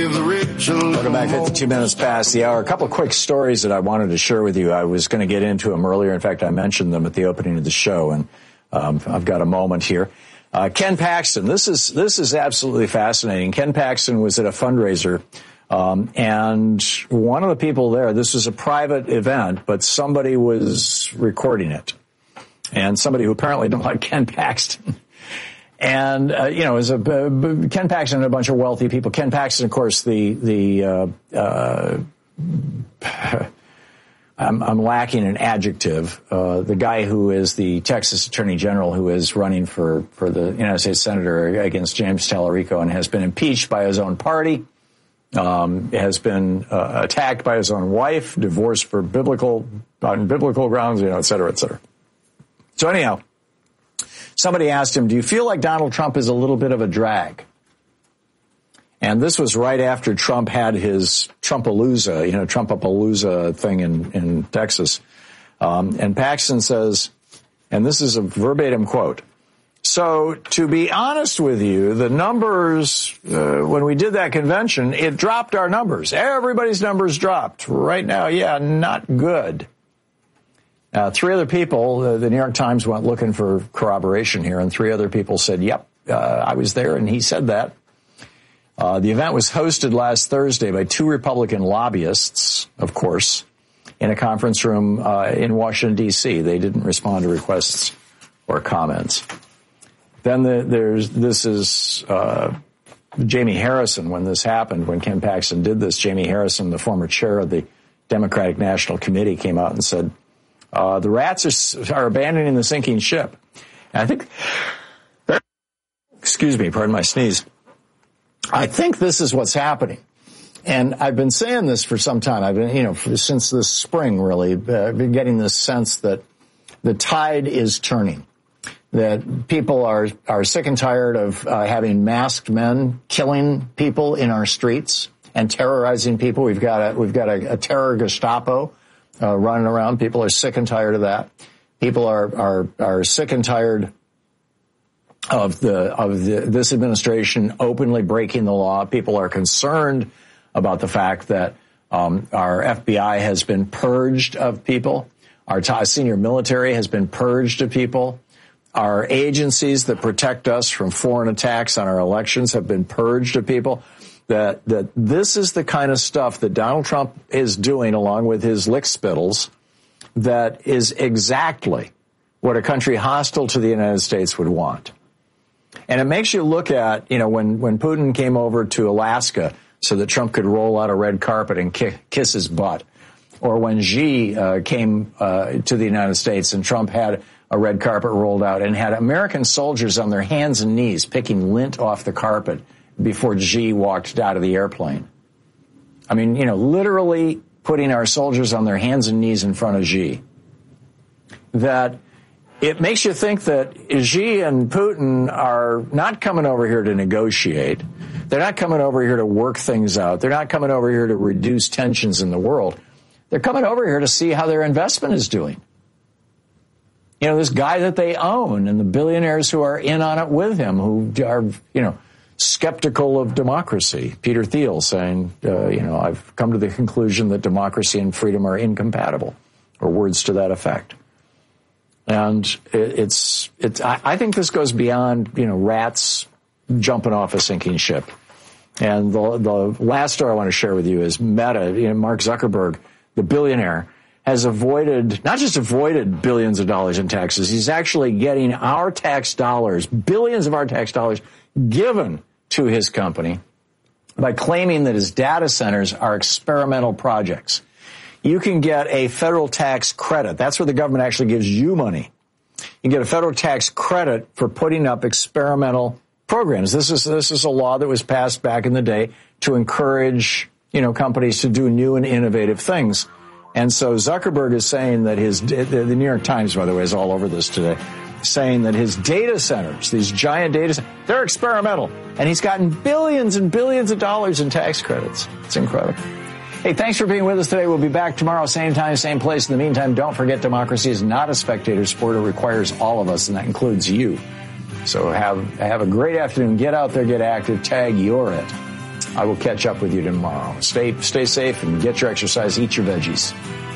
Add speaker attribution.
Speaker 1: Welcome back. 52 minutes past the hour. A couple of quick stories that I wanted to share with you. I was going to get into them earlier. In fact, I mentioned them at the opening of the show, and I've got a moment here. Ken Paxton. This is absolutely fascinating. Ken Paxton was at a fundraiser, and one of the people there, this was a private event, but somebody was recording it, and somebody who apparently didn't like Ken Paxton. And, it was Ken Paxton and a bunch of wealthy people. Ken Paxton, of course, I'm lacking an adjective. The guy who is the Texas Attorney General who is running for the United States Senator against James Tallarico and has been impeached by his own party, has been attacked by his own wife, divorced on biblical grounds, et cetera, et cetera. So anyhow, somebody asked him, do you feel like Donald Trump is a little bit of a drag? And this was right after Trump had his Trumpapalooza thing in Texas. And Paxton says, and this is a verbatim quote, so to be honest with you, the numbers, when we did that convention, it dropped our numbers. Everybody's numbers dropped. Right now, yeah, not good. Three other people, the New York Times went looking for corroboration here, and three other people said, yep, I was there, and he said that. The event was hosted last Thursday by two Republican lobbyists, of course, in a conference room in Washington, D.C. They didn't respond to requests or comments. Then this is Jamie Harrison when this happened, when Ken Paxton did this. Jamie Harrison, the former chair of the Democratic National Committee, came out and said, the rats are abandoning the sinking ship. And I think, excuse me, pardon my sneeze. I think this is what's happening. And I've been saying this for some time. I've been, since this spring, really, been getting this sense that the tide is turning. That people are sick and tired of having masked men killing people in our streets and terrorizing people. We've got a terror Gestapo running around. People are sick and tired of that. People are sick and tired of this administration openly breaking the law. People are concerned about the fact that our FBI has been purged of people. Our senior military has been purged of people. Our agencies that protect us from foreign attacks on our elections have been purged of people. That this is the kind of stuff that Donald Trump is doing along with his lickspittles that is exactly what a country hostile to the United States would want. And it makes you look at, when Putin came over to Alaska so that Trump could roll out a red carpet and kiss his butt, or when Xi came to the United States and Trump had a red carpet rolled out and had American soldiers on their hands and knees picking lint off the carpet before Xi walked out of the airplane. I mean, literally putting our soldiers on their hands and knees in front of Xi. That it makes you think that Xi and Putin are not coming over here to negotiate. They're not coming over here to work things out. They're not coming over here to reduce tensions in the world. They're coming over here to see how their investment is doing. This guy that they own and the billionaires who are in on it with him, who are, skeptical of democracy. Peter Thiel saying, I've come to the conclusion that democracy and freedom are incompatible, or words to that effect. And I think this goes beyond, rats jumping off a sinking ship. And the last story I want to share with you is Meta. Mark Zuckerberg, the billionaire, has not just avoided billions of dollars in taxes, he's actually getting our tax dollars, billions of our tax dollars, given to his company by claiming that his data centers are experimental projects. You can get a federal tax credit. That's where the government actually gives you money. You can get a federal tax credit for putting up experimental programs. This is a law that was passed back in the day to encourage, companies to do new and innovative things. And so Zuckerberg is saying that the New York Times, by the way, is all over this today, saying that his data centers, these giant data centers, they're experimental. And he's gotten billions and billions of dollars in tax credits. It's incredible. Hey, thanks for being with us today. We'll be back tomorrow, same time, same place. In the meantime, don't forget democracy is not a spectator sport. It requires all of us, and that includes you. So have a great afternoon. Get out there, get active, tag you're it. I will catch up with you tomorrow. Stay safe and get your exercise. Eat your veggies.